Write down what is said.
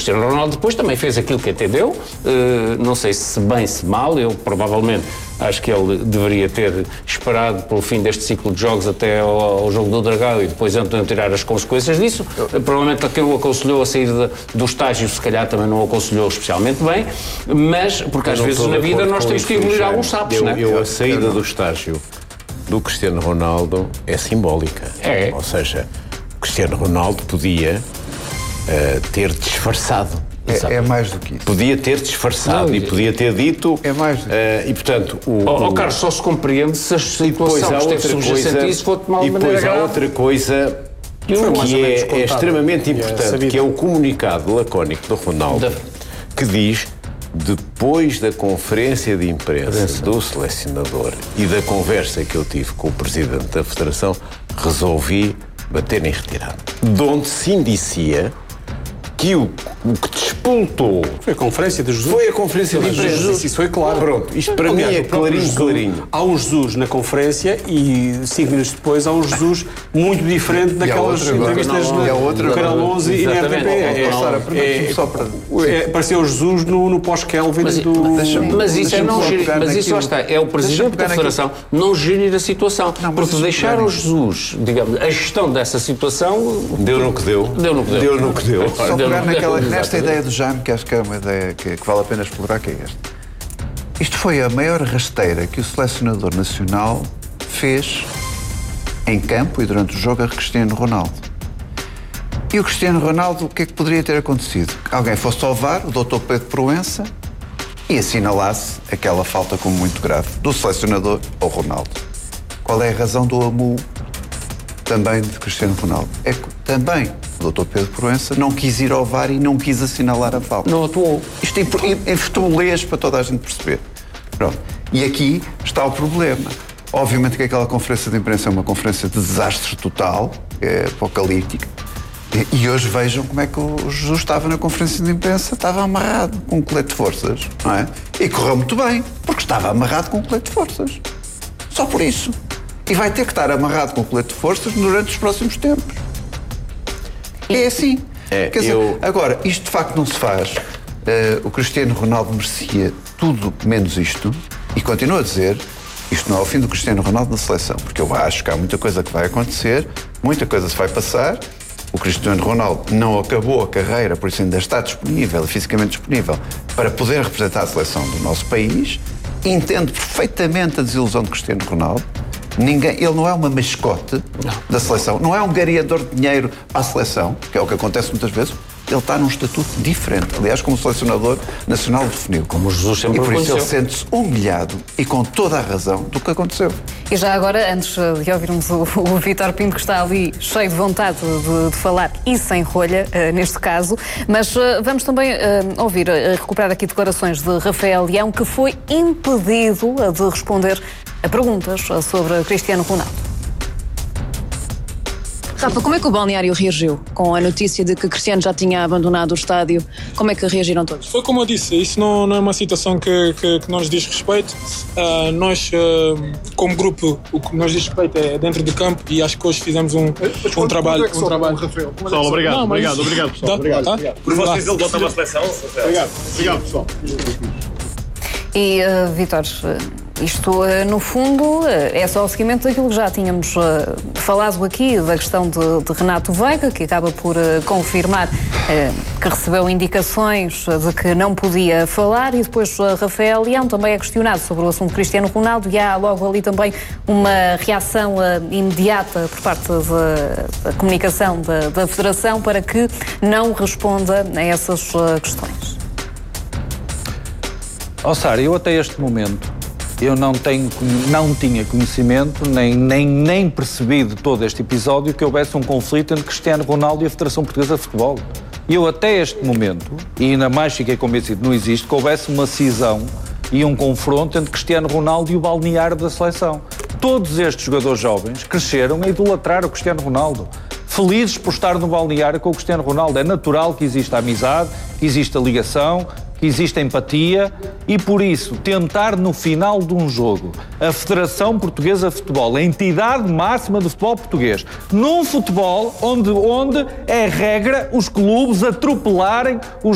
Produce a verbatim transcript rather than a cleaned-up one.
Cristiano Ronaldo depois também fez aquilo que entendeu, uh, não sei se bem, se mal, eu provavelmente acho que ele deveria ter esperado pelo fim deste ciclo de jogos até ao, ao jogo do Dragão e depois então tirar as consequências disso. Eu... Provavelmente a quem o aconselhou a sair de, do estágio, se calhar também não o aconselhou especialmente bem, mas, porque eu às vezes na vida nós temos que engolir alguns sapos, não é? Eu, a saída do estágio do Cristiano Ronaldo é simbólica. É. Ou seja, o Cristiano Ronaldo podia uh, ter disfarçado. É, é mais do que isso. Podia ter disfarçado não, e podia ter dito... É mais do que isso. Uh, e, portanto... O, oh, oh, o... Carlos, só se compreende se a situação que esteve subjacente a isso for tomada de maneira grave. E depois há outra coisa que, que é, é extremamente importante, é que é o comunicado lacónico do Ronaldo, da... que diz, depois da conferência de imprensa do selecionador e da conversa que eu tive com o presidente da Federação, resolvi bater em retirada. De onde se indicia que o, o que despoltou... Foi a conferência de Jesus. Foi a conferência de imprensa. Jesus. Isso foi claro. Pronto, isto para Aliás, mim é clarinho, Jesus, clarinho. Há um Jesus na conferência e cinco minutos depois há um Jesus muito diferente daquelas entrevistas no Canal onze e na R T P. É, é, só para... é, apareceu Jesus no, no pós-Kelvin mas, do... Mas, mas isso é não gerir, mas isso lá está, é o Presidente da Federação não gerir a situação, não, porque deixar o Jesus, digamos, a gestão dessa situação... Deu no que deu. Deu no que deu. Deu no que deu. Só pegar naquela, nesta ideia do Jaime, que acho que é uma ideia que, que vale a pena explorar, que é esta. Isto foi a maior rasteira que o selecionador nacional fez em campo e durante o jogo a Cristiano Ronaldo. E o Cristiano Ronaldo, o que é que poderia ter acontecido? Alguém fosse ao V A R, o doutor Pedro Proença, e assinalasse aquela falta como muito grave do selecionador ao Ronaldo. Qual é a razão do amu também de Cristiano Ronaldo? É que também o doutor Pedro Proença não quis ir ao V A R e não quis assinalar a falta. Não atuou. Isto é futebolês para toda a gente perceber. Pronto. E aqui está o problema. Obviamente que aquela conferência de imprensa é uma conferência de desastre total, é apocalíptica. E, e hoje vejam como é que o Jesus estava na conferência de imprensa, estava amarrado com um colete de forças, não é? E correu muito bem, porque estava amarrado com um colete de forças. Só por isso. E vai ter que estar amarrado com o colete de forças durante os próximos tempos. É assim. É, Quer dizer, eu... agora, isto de facto não se faz. Uh, o Cristiano Ronaldo merecia tudo menos isto. E continuo a dizer, isto não é o fim do Cristiano Ronaldo na seleção. Porque eu acho que há muita coisa que vai acontecer, muita coisa se vai passar. O Cristiano Ronaldo não acabou a carreira, por isso ainda está disponível, fisicamente disponível, para poder representar a seleção do nosso país. Entendo perfeitamente a desilusão de Cristiano Ronaldo. Ninguém, ele não é uma mascote não. da seleção, não é um gareador de dinheiro à seleção, que é o que acontece muitas vezes. Ele está num estatuto diferente, aliás, como selecionador nacional definiu. Como o Jesus sempre E por isso aconteceu. ele sente-se humilhado e com toda a razão do que aconteceu. E já agora, antes de ouvirmos o, o Vítor Pinto, que está ali cheio de vontade de, de falar e sem rolha, uh, neste caso, mas uh, vamos também uh, ouvir, uh, recuperar aqui declarações de Rafael Leão, que foi impedido uh, de responder a perguntas sobre Cristiano Ronaldo. Rafa, como é que o balneário reagiu com a notícia de que Cristiano já tinha abandonado o estádio? Como é que reagiram todos? Foi como eu disse, isso não, não é uma situação que, que, que nos diz respeito. Uh, nós, uh, como grupo, o que nos diz respeito é dentro do campo e acho que hoje fizemos um, um trabalho. Um trabalho. Rafael, pessoal, obrigado, não, mas... obrigado, obrigado, pessoal. Tá? Obrigado, tá? obrigado. Por vocês ele volta à seleção. Obrigado, obrigado, pessoal. E, uh, Vítor, isto, uh, no fundo, uh, é só o seguimento daquilo que já tínhamos uh, falado aqui, da questão de, de Renato Veiga, que acaba por uh, confirmar uh, que recebeu indicações de que não podia falar, e depois uh, Rafael Leão também é questionado sobre o assunto Cristiano Ronaldo, e há logo ali também uma reação uh, imediata por parte da, da comunicação da, da Federação para que não responda a essas uh, questões. Ó Sara, eu até este momento, eu não, tenho, não tinha conhecimento, nem, nem, nem percebi de todo este episódio que houvesse um conflito entre Cristiano Ronaldo e a Federação Portuguesa de Futebol. Eu até este momento, e ainda mais fiquei convencido, não existe, que houvesse uma cisão e um confronto entre Cristiano Ronaldo e o balneário da seleção. Todos estes jogadores jovens cresceram a idolatrar o Cristiano Ronaldo. Felizes por estar no balneário com o Cristiano Ronaldo. É natural que exista amizade, que exista ligação, que existe empatia e, por isso, tentar no final de um jogo a Federação Portuguesa de Futebol, a entidade máxima do futebol português, num futebol onde, onde é regra os clubes atropelarem os